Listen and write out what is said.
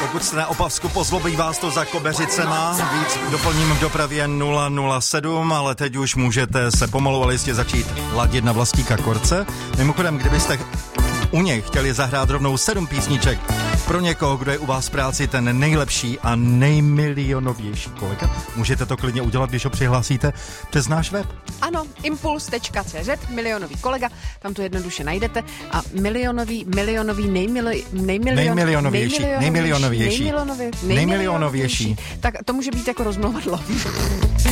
Pokud jste na Opavsku, pozlobí vás to za Kobeřicema. Víc doplním v dopravě 007, ale teď už můžete se pomalu ale jistě začít ladit na Vlastíka Korce. Mimochodem, kdybyste u něj chtěli zahrát rovnou 7 písniček pro někoho, kdo je u vás v práci ten nejlepší a nejmilionovější kolega, můžete to klidně udělat, když ho přihlásíte přes náš web. Ano, impuls.cz, milionový kolega, tam to jednoduše najdete a nejmilionovější. Tak to může být jako rozmluvadlo.